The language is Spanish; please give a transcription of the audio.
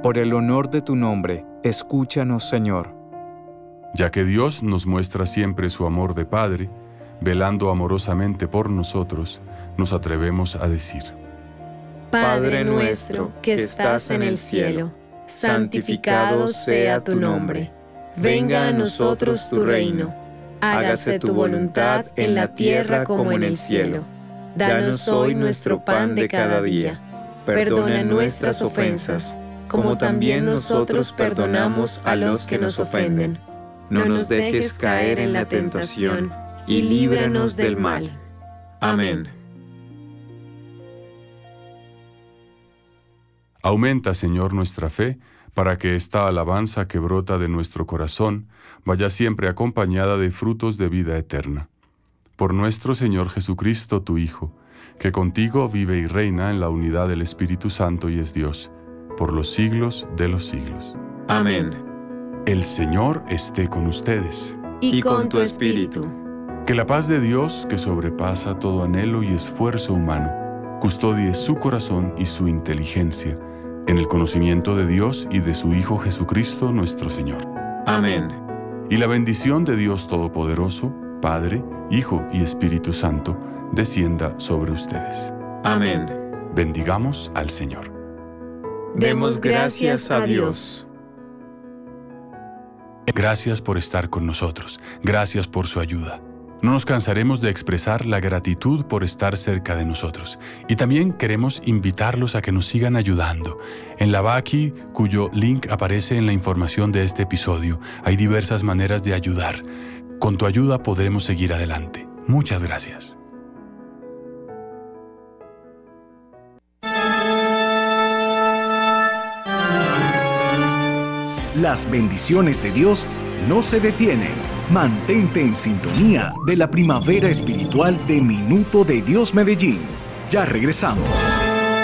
Por el honor de tu nombre, escúchanos, Señor. Ya que Dios nos muestra siempre su amor de Padre, velando amorosamente por nosotros, nos atrevemos a decir: Padre nuestro que estás en el cielo, santificado sea tu nombre. Venga a nosotros tu reino. Hágase tu voluntad en la tierra como en el cielo. Danos hoy nuestro pan de cada día. Perdona nuestras ofensas, como también nosotros perdonamos a los que nos ofenden. No nos dejes caer en la tentación, y líbranos del mal. Amén. Aumenta, Señor, nuestra fe, para que esta alabanza que brota de nuestro corazón vaya siempre acompañada de frutos de vida eterna. Por nuestro Señor Jesucristo, tu Hijo, que contigo vive y reina en la unidad del Espíritu Santo y es Dios, por los siglos de los siglos. Amén. El Señor esté con ustedes. Y con tu espíritu. Que la paz de Dios, que sobrepasa todo anhelo y esfuerzo humano, custodie su corazón y su inteligencia en el conocimiento de Dios y de su Hijo Jesucristo nuestro Señor. Amén. Y la bendición de Dios Todopoderoso, Padre, Hijo y Espíritu Santo, descienda sobre ustedes. Amén. Bendigamos al Señor. Demos gracias a Dios. Gracias por estar con nosotros. Gracias por su ayuda. No nos cansaremos de expresar la gratitud por estar cerca de nosotros. Y también queremos invitarlos a que nos sigan ayudando. En la Baki, cuyo link aparece en la información de este episodio, hay diversas maneras de ayudar. Con tu ayuda podremos seguir adelante. Muchas gracias. Las bendiciones de Dios no se detienen. Mantente en sintonía de la primavera espiritual de Minuto de Dios Medellín. Ya regresamos.